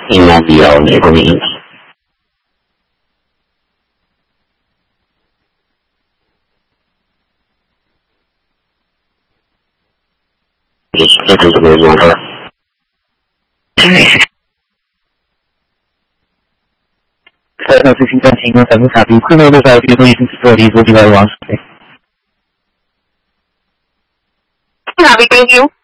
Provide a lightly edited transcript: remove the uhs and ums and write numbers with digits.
inavviabile. Siamo stati quello che ha detto di Navi, thank you.